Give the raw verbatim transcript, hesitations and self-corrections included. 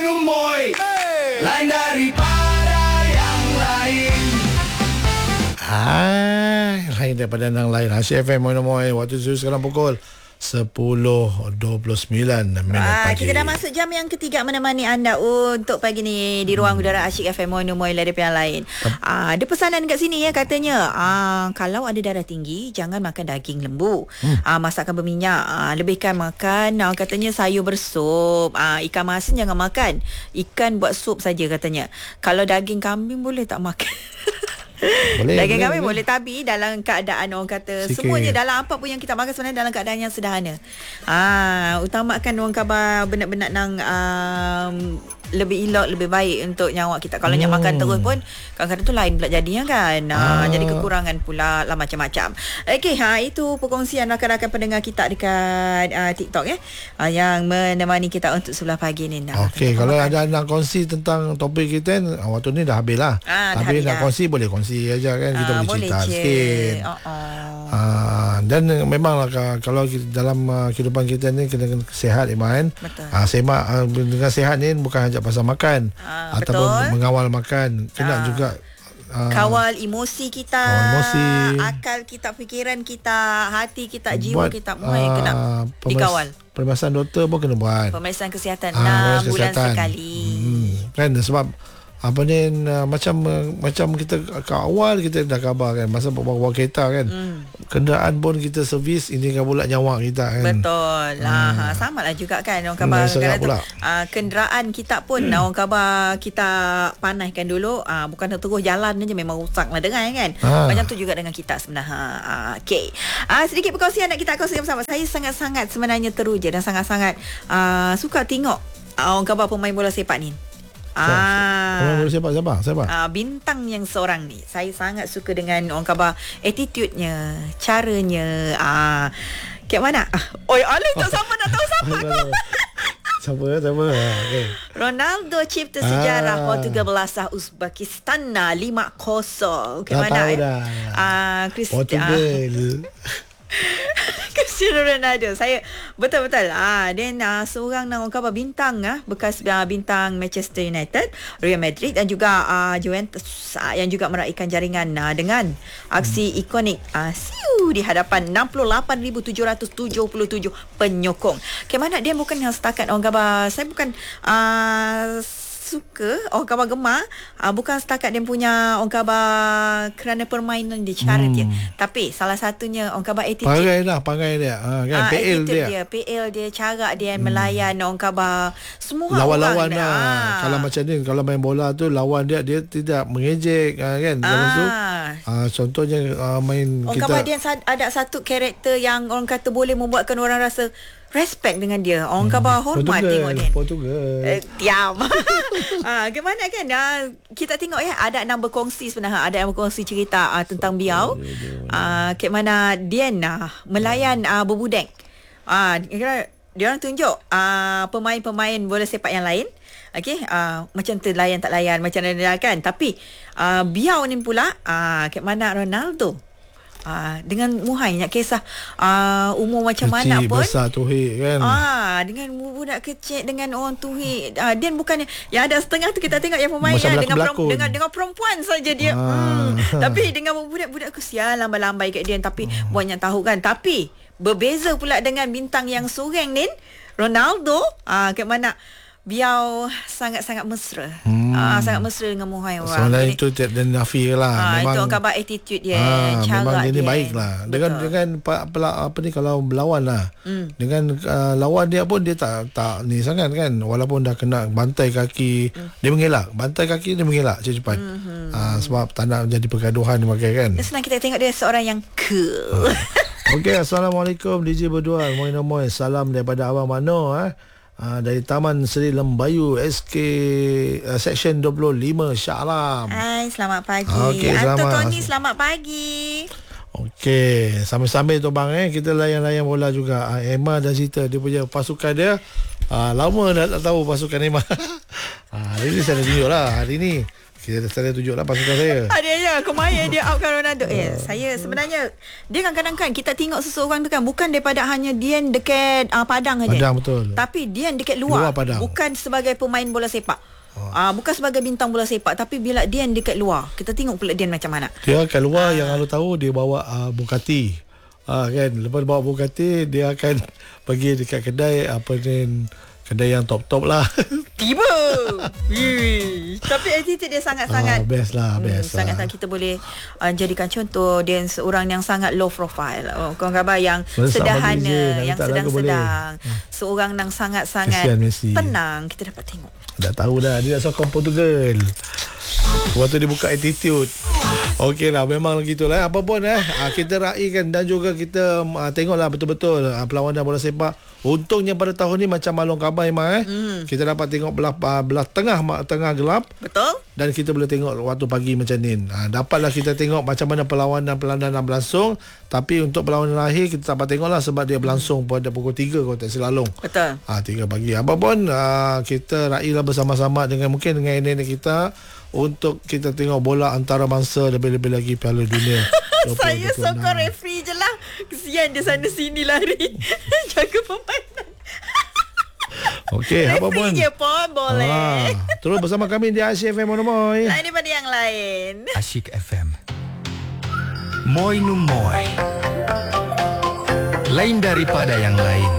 Numoy, hey! Lain daripada yang lain. Ah, lain daripada yang lain. Asyik F M Numoy. Waktu itu sekarang pukul sepuluh dua puluh sembilan minit ah, pagi. Kita dah masuk jam yang ketiga menemani anda untuk pagi ni di ruang hmm. udara Asyik F M Numoy Lain daripada yang lain. Ah, ada pesanan kat sini ya, katanya ah, kalau ada darah tinggi jangan makan daging lembu. Hmm. Ah, masakan berminyak, ah, lebihkan makan ah, katanya sayur bersup. Ah, ikan masin jangan makan. Ikan buat sup saja katanya. Kalau daging kambing boleh tak makan? Boleh, daging kambing boleh, boleh tapi dalam keadaan orang kata sikit. Semuanya dalam apa pun yang kita makan sebenarnya dalam keadaan yang sederhana. Ah, utamakan orang khabar benar-benar nang um, lebih elok, lebih baik untuk nyawa kita. Kalau hmm. nak makan terus pun kadang-kadang tu lain pula jadinya kan. Ah, ah. Jadi kekurangan pula lah macam-macam. Okey, ha itu perkongsian rakan-rakan pendengar kita dekat uh, TikTok ya. Uh, yang menemani kita untuk sebelah pagi ni. Okey, kalau makan. ada nak kongsi tentang topik kita waktu ni dah habis lah. Ah, Tapi nak dah. kongsi boleh kongsi aja kan, kita ah, boleh cerita je. sikit. Uh-uh. Ah, dan memanglah kalau dalam uh, kehidupan kita ni kena sihat Iman. Ah, semak uh, dengan sihat ni bukan hanya pasal makan ah, ataupun betul. mengawal makan, kena ah. juga uh, kawal emosi kita, kawal emosi, akal kita, fikiran kita, hati kita, jiwa kita, semua uh, kena pemes- dikawal. Pemeriksaan doktor pun kena buat. Pemeriksaan kesihatan ah, enam bulan kesihatan. sekali. Hmm, kan sebab apa ni uh, macam uh, macam kita ke awal kita dah khabar kan masa bawa kereta kan. Hmm. Kenderaan pun kita servis, ini kan pula nyawa kita kan. Betul lah. Hmm. Ha, sama lah juga kan orang khabar hmm, tu, uh, kenderaan kita pun hmm. orang khabar kita panaskan dulu, uh, bukan terus jalan je memang rosak lah dengar kan. Ha. Macam tu juga dengan kita sebenarnya. Uh, Okey. Uh, sedikit perkongsian nak kita kongsikan bersama. Saya sangat-sangat sebenarnya teruja dan sangat-sangat uh, suka tengok uh, orang khabar pemain bola sepak ni. Ah, orang boleh siapa siapa siapa? Ah, bintang yang seorang ni. Saya sangat suka dengan orang khabar attitude-nya, caranya. Ah, kat mana? Ah, oi, alih tak siapa nak tahu siapa aku. Siapa siapa? Okay. Ronaldo cipta sejarah ah. Portugal belasah Uzbekistan lima kosong. Kat mana? Dah. Ah, Chris, Portugal. Cristiano Ronaldo. Saya betul-betul ah dia uh, seorang orang khabar bintang ah bekas uh, bintang Manchester United, Real Madrid dan juga uh, Juventus uh, yang juga meraihkan jaringan uh, dengan aksi hmm. ikonik uh, siu di hadapan enam puluh lapan ribu tujuh ratus tujuh puluh tujuh penyokong. Kemana dia bukan yang setakat orang khabar. Saya bukan uh, suka orang khabar gemar uh, bukan setakat dia punya orang khabar kerana permainan dia, cara hmm. dia, tapi salah satunya orang khabar attitude. Pangai dah, pangai dia ha, kan? uh, P L dia. dia P L dia, cara dia hmm. melayan orang khabar semua lawan-lawan orang lah. Ha. Kalau macam ni, kalau main bola tu lawan dia, dia tidak mengejek ha, kan. Lepas tu ha, contohnya uh, main orang kita, khabar dia ada satu karakter yang orang kata boleh membuatkan orang rasa respect dengan dia. Orang khabar hmm. hormat Portugal, tengok dia. Portugal. Eh, diam. ha, Gimana kan? Ha, kita tengok ya, ada yang berkongsi sebenarnya. Ada yang berkongsi cerita uh, tentang beliau. Uh, ke mana dia uh, melayan uh, berbudek. Uh, dia, dia orang tunjuk uh, pemain-pemain bola sepak yang lain. Okey, uh, macam tu layan tak layan, macam mana kan. Tapi uh, beliau ni pula uh, ke mana Ronaldo. Ah, dengan muhai nak kisah ah, umur macam kecil, mana pun besar tuhik kan. Ah, dengan budak kecil dengan orang tuhik. Ah, dia bukannya yang ada setengah tu kita tengok yang pemain yang dengan peram, dengan dengan perempuan saja dia. Ah. Hmm. Tapi dengan budak-budak kesian lambai-lambai kat dia, tapi hmm. banyak tahu kan. Tapi berbeza pula dengan bintang yang seorang ni, Ronaldo, ah kat mana beliau sangat-sangat mesra. Hmm. Ah, sangat mesra dengan muhai orang. Sebenarnya itu tak dan nafi lah. Ah, memang itu orang khabar attitude dia, ah, cara memang dia. Memang dia baik lah. Dengan Betul. dengan apa, apa ni kalau berlawan lah. Hmm. Dengan uh, lawan dia pun dia tak tak ni sangat kan. Walaupun dah kena bantai kaki, hmm. dia mengelak. Bantai kaki dia mengelak cepat-cepat. Hmm. Ah, sebab tak nak jadi pergaduhan makai kan. Senang kita tengok dia seorang yang cool. Ah. Okey, Assalamualaikum D J berdua. Moin-moin. Salam daripada Abang Mano eh. Uh, dari Taman Seri Lembayu S K uh, Section dua puluh lima Shah Alam. Hai, selamat pagi. Okay, Anto selamat. Tony, selamat pagi. Okey, sambil-sambil tu bang eh kita layan-layan bola juga. Uh, Emma dah cerita dia punya pasukan dia. Uh, lama dah tak tahu pasukan Emma. uh, hari ni saya dah tunjuk lah hari ni. Kita saya tunjuklah pasukan saya. Ada je kemarin dia outkan Ronaldo. Eh, saya sebenarnya dia kadang-kadang kan kita tengok seseorang tu kan bukan daripada hanya dia dekat uh, padang aja. Padang betul. Tapi dia dekat luar, luar padang. Bukan sebagai pemain bola sepak. Oh. Uh, bukan sebagai bintang bola sepak, tapi bila dia dekat luar, kita tengok pula dia macam mana. Dia kat luar uh. yang Alu tahu dia bawa uh, Bugatti. Ah kan, lepas bawa Bugatti dia akan pergi dekat kedai apa ni, kedai yang top-top lah. Tiba. Wih. Tapi attitude dia sangat-sangat ah, best lah, best. Hmm, sangat lah. Kita boleh uh, jadikan contoh dia seorang yang sangat low profile. Oh, kawan khabar yang Masa sederhana, yang sedang-sedang. Hmm. Seorang yang sangat-sangat tenang, kita dapat tengok. Dah tahu dah dia nak sokong Portugal. Waktu dia buka attitude. Okey lah, memang gitulah. Apa pun eh, kita raikan dan juga kita uh, tengoklah betul-betul uh, perlawanan bola sepak. Untungnya pada tahun ni macam Malong Kabai mah eh. Hmm. Kita dapat tengok belah uh, belah tengah tengah gelap. Betul. Dan kita boleh tengok waktu pagi macam ni. Uh, dapatlah kita tengok macam mana perlawanan-perlawanan berlangsung. Tapi untuk perlawanan akhir kita dapat tengoklah sebab dia berlangsung pada pukul tiga kalau tak silalong. Betul. Ah uh, tiga pagi. Apa pun uh, kita railah bersama-sama dengan mungkin dengan nenek kita untuk kita tengok bola antarabangsa, lebih-lebih lagi Piala Dunia. Saya sokong referee je lah. Kesian dia sana sini lari. Jaga permainan. Okey, apa pun. Referee je pun boleh. Ah, terus bersama kami di Asyik F M Monomoy. Lain daripada yang lain. Asyik F M Moy nu Moy. Lain daripada yang lain.